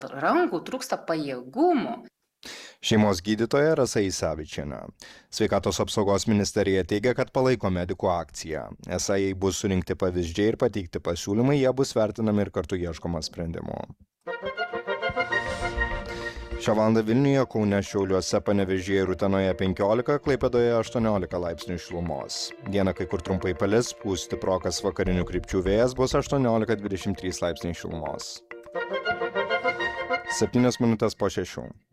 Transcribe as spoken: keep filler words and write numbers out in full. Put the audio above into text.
rankų, trūksta pajėgumų. Šeimos gydytoja Rasa Isevičienė. Sveikatos apsaugos ministerija teigia, kad palaiko medikų akciją. Esą jei bus surinkti pavyzdžiai ir pateikti pasiūlymai, jie bus vertinami ir kartu ieškoma sprendimų. Šią valandą Vilniuje, Kaune, Šiauliuose, Panevėžyje ir Utenoje penkiolika, Klaipėdoje aštuoniolika laipsnių šilumos. Dieną kai kur trumpai palis, pūs stiprokas vakarinių krypčių vėjas, bus aštuoniolika dvidešimt trys laipsniai šilumos. septynios minutės po šešių.